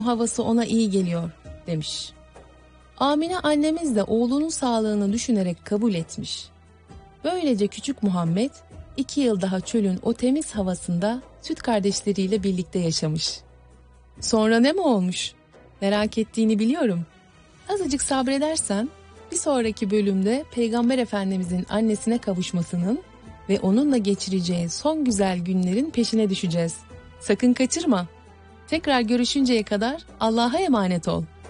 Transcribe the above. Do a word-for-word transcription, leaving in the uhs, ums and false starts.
havası ona iyi geliyor demiş. Amine annemiz de oğlunun sağlığını düşünerek kabul etmiş. Böylece küçük Muhammed iki yıl daha çölün o temiz havasında süt kardeşleriyle birlikte yaşamış. Sonra ne mi olmuş? Merak ettiğini biliyorum. Azıcık sabredersen bir sonraki bölümde Peygamber Efendimizin annesine kavuşmasının ve onunla geçireceği son güzel günlerin peşine düşeceğiz. Sakın kaçırma. Tekrar görüşünceye kadar Allah'a emanet ol.